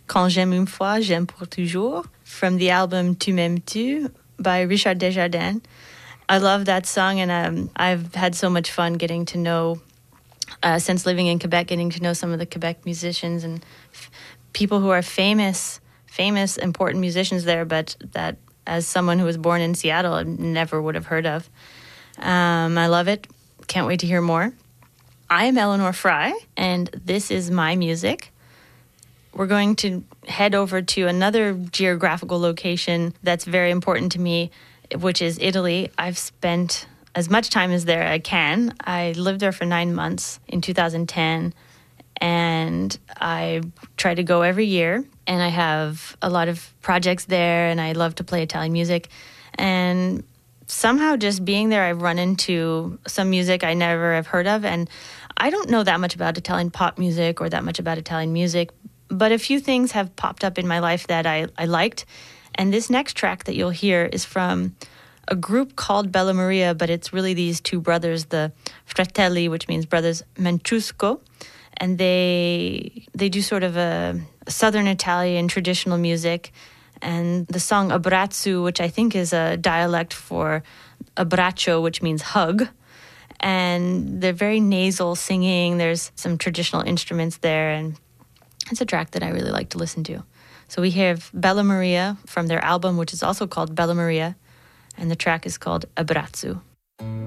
Quand j'aime une fois, j'aime pour toujours, from the album Tu m'aimes-tu by Richard Desjardins. I love that song, and I've had so much fun getting to know, since living in Quebec, getting to know some of the Quebec musicians and people who are famous, important musicians there, but that as someone who was born in Seattle, I never would have heard of. I love it. Can't wait to hear more. I am Eleanor Fry, and this is my music. We're going to head over to another geographical location that's very important to me, which is Italy. I've spent as much time as there I can. I lived there for 9 months in 2010, and I try to go every year. And I have a lot of projects there, and I love to play Italian music. And somehow just being there, I've run into some music I never have heard of. And I don't know that much about Italian pop music or that much about Italian music, but a few things have popped up in my life that I liked. And this next track that you'll hear is from a group called Bella Maria, but it's really these two brothers, the Fratelli, which means brothers Menchusco. And they do sort of a Southern Italian traditional music. And the song Abbraccio, which I think is a dialect for abbraccio, which means hug. And they're very nasal singing. There's some traditional instruments there, and it's a track that I really like to listen to. So we have Bella Maria from their album, which is also called Bella Maria, and the track is called Abbraccio.